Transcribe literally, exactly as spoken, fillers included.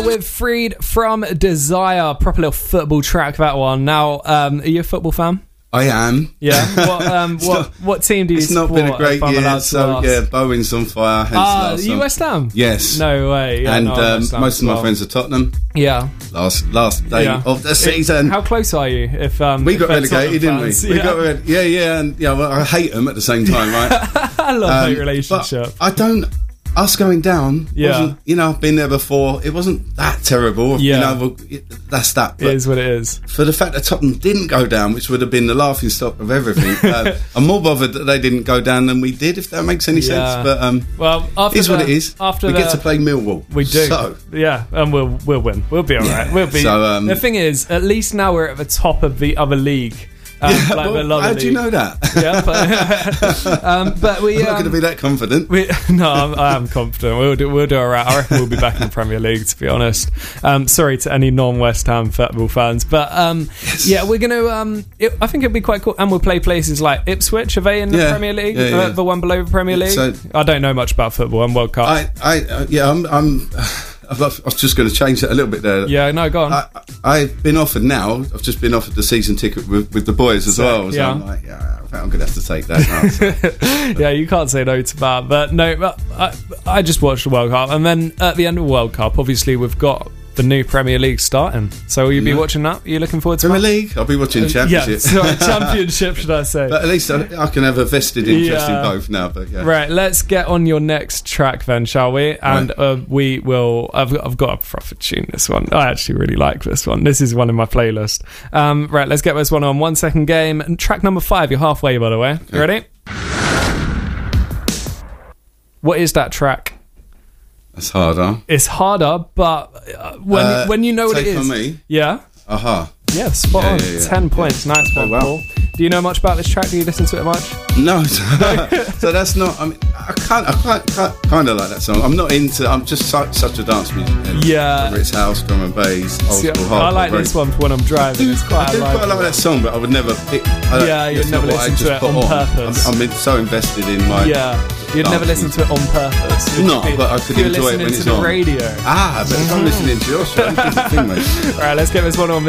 With Freed from Desire, proper little football track, that one. Now, um, are you a football fan? I am. Yeah. What um, what not, what team do you it's support? It's not been a great year, so ask? yeah, Bowen's on fire. Hence Ah, you West Ham? Yes. No way. Yeah, and no, um, West Ham most of my well. friends are Tottenham. Yeah. Last last day yeah. of the season. It, how close are you? If um, we if got relegated, didn't fans? we? Yeah. We got red- yeah, yeah, and yeah. Well, I hate them at the same time, right? I love um, that relationship. But I don't. Us going down, yeah. wasn't, you know, I've been there before. It wasn't that terrible. Yeah. You know, well, it, that's that. But it is what it is. For the fact that Tottenham didn't go down, which would have been the laughing stock of everything, uh, I'm more bothered that they didn't go down than we did, if that makes any yeah. sense. But um, well, after it's the, what it is. After we the, get to play Millwall. We do. So. Yeah, and we'll we'll win. We'll be all right. Yeah. We'll be. So, um, the thing is, at least now we're at the top of the other league. Um, yeah, like well, how do you know that? Yeah, but, um, but we. I'm not um, going to be that confident. We, no, I'm, I am confident. We'll do. We'll do all right. I reckon we'll be back in the Premier League. To be honest, um, sorry to any non-West Ham football fans, but um, yes. yeah, we're going to. Um, it, I think it'd be quite cool, and we'll play places like Ipswich. Are they in the yeah, Premier League? Yeah, yeah. Uh, the one below the Premier League. So, I don't know much about football and World Cup. I, I, uh, yeah, I'm. I'm I was just going to change it a little bit there. Yeah, no, go on. I, I've been offered now. I've just been offered the season ticket with, with the boys as so, well. So yeah. I'm like, yeah, I think I'm going to have to take that now. So. Yeah, you can't say no to that. But no, but I, I just watched the World Cup, and then at the end of the World Cup, obviously we've got the new Premier League starting. So will you be yeah. watching that? Are you looking forward to Premier that? League? I'll be watching Championship. Yeah, sorry, Championship, should I say? But at least I, I can have a vested interest yeah. in both now. But yeah. Right, let's get on your next track then, shall we? And right. uh, we will. I've, I've got a proper tune. This one, I actually really like this one. This is one in my playlist. Um, right, let's get this one on. One second game. And track number five. You're halfway, by the way. You ready? What is that track? It's harder. It's harder, but uh, when uh, when you know what take it is, on me. yeah, aha, uh-huh. yeah, spot yeah, on. Yeah, yeah. Ten points, nice one, oh, wow. Paul. Do you know much about this track? Do you listen to it much? No, so that's not. I mean, I can't. I can't, can't kind of like that song. I'm not into. I'm just such, such a dance music head. Yeah, whether it's house, drum and bass, old See, school hardcore. I like this one for when I'm driving. It's quite. I do like quite like that song, but I would never pick. I yeah, you'd never listen to it on, on purpose. I'm, I'm so invested in my. Yeah, you'd never listen to it on purpose. No, but I could enjoy it when it's to the on. radio. Ah, but if I'm listening to your show, it's a thing, mate. All right, let's get this one on.